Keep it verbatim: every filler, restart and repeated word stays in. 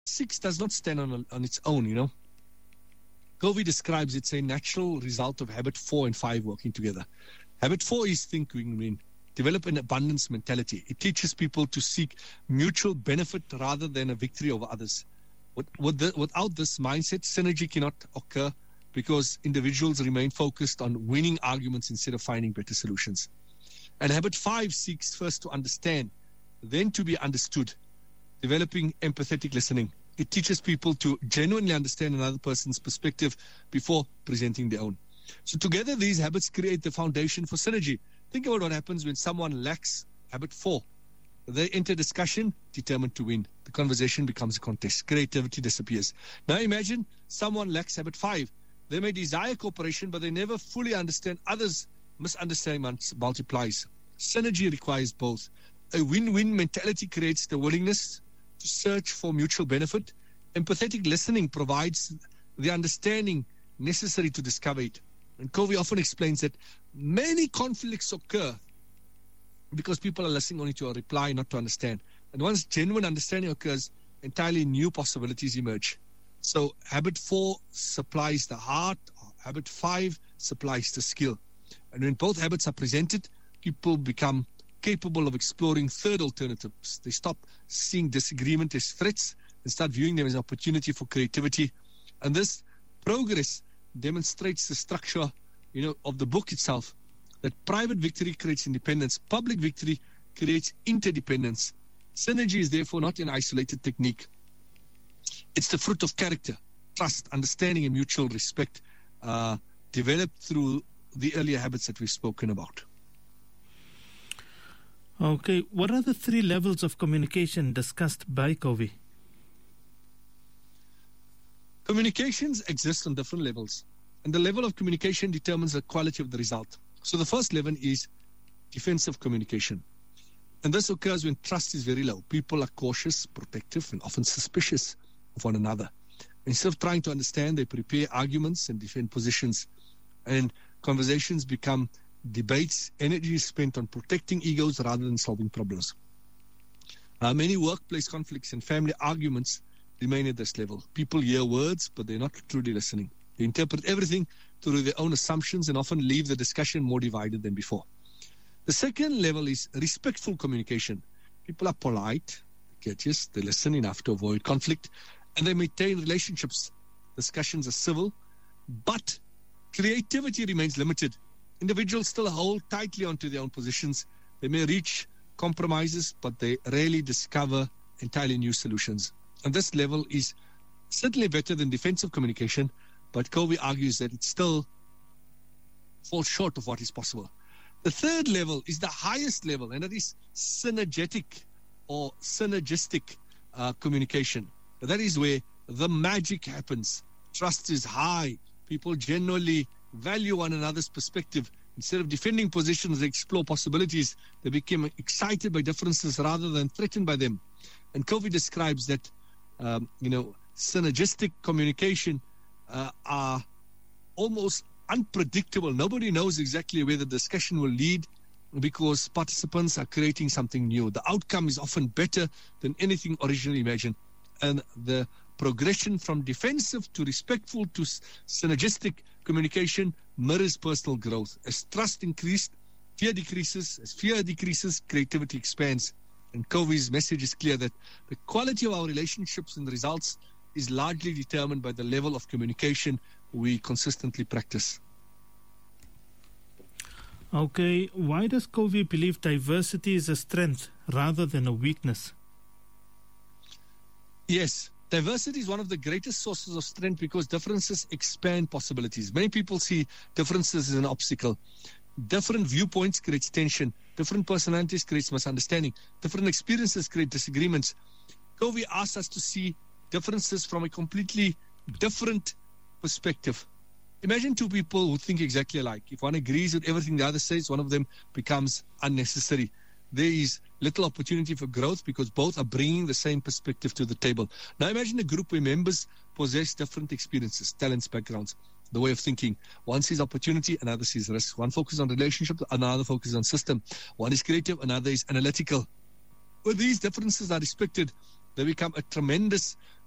six does not stand on, on its own, you know. Covey describes it's a natural result of habit four and five working together. Habit four is think, win, win. Develop an abundance mentality. It teaches people to seek mutual benefit rather than a victory over others. With, with the, without this mindset, synergy cannot occur because individuals remain focused on winning arguments instead of finding better solutions. And habit five seeks first to understand, then to be understood, developing empathetic listening. It teaches people to genuinely understand another person's perspective before presenting their own. So together, these habits create the foundation for synergy. Think about what happens when someone lacks habit four. They enter discussion determined to win. The conversation becomes a contest. Creativity disappears. Now imagine someone lacks habit five. They may desire cooperation, but they never fully understand others. Misunderstanding multiplies. Synergy requires both. A win-win mentality creates the willingness to search for mutual benefit. Empathetic listening provides the understanding necessary to discover it. And Covey often explains that many conflicts occur because people are listening only to a reply, not to understand. And once genuine understanding occurs, entirely new possibilities emerge. So habit four supplies the heart, habit five supplies the skill. And when both habits are presented, people become capable of exploring third alternatives. They stop seeing disagreement as threats and start viewing them as an opportunity for creativity. And this progress demonstrates the structure, you know, of the book itself, that private victory creates independence, public victory creates interdependence. Synergy is therefore not an isolated technique. It's the fruit of character, trust, understanding, and mutual respect, uh, developed through the earlier habits that we've spoken about. Okay, what are the three levels of communication discussed by Covey? Communications exist on different levels, and the level of communication determines the quality of the result. So the first level is defensive communication. And this occurs when trust is very low. People are cautious, protective, and often suspicious of one another. Instead of trying to understand, they prepare arguments and defend positions. And conversations become debates. Energy is spent on protecting egos rather than solving problems. Uh, many workplace conflicts and family arguments remain at this level. People hear words, but they're not truly listening. They interpret everything through their own assumptions and often leave the discussion more divided than before. The second level is respectful communication. People are polite, courteous, they listen enough to avoid conflict, and they maintain relationships. Discussions are civil, but creativity remains limited. Individuals still hold tightly onto their own positions. They may reach compromises, but they rarely discover entirely new solutions. And this level is certainly better than defensive communication, but Covey argues that it still falls short of what is possible. The third level is the highest level, and that is synergetic or synergistic uh, communication. That is where the magic happens. Trust is high. People genuinely value one another's perspective. Instead of defending positions, they explore possibilities. They become excited by differences rather than threatened by them. And Covey describes that, um, you know, synergistic communication uh, are almost unpredictable. Nobody knows exactly where the discussion will lead because participants are creating something new. The outcome is often better than anything originally imagined. And the progression from defensive to respectful to synergistic communication mirrors personal growth. As trust increases, fear decreases. As fear decreases, creativity expands. And Covey's message is clear that the quality of our relationships and results is largely determined by the level of communication we consistently practice. Okay, why does Covey believe diversity is a strength rather than a weakness? Yes, diversity is one of the greatest sources of strength because differences expand possibilities. Many people see differences as an obstacle. Different viewpoints create tension. Different personalities create misunderstanding. Different experiences create disagreements. Covey asks us to see differences from a completely different perspective. Imagine two people who think exactly alike. If one agrees with everything the other says, one of them becomes unnecessary. There is little opportunity for growth because both are bringing the same perspective to the table. Now imagine a group where members possess different experiences, talents, backgrounds, the way of thinking. One sees opportunity, another sees risk. One focuses on relationship, another focuses on system. One is creative, another is analytical. When these differences are respected, they become a tremendous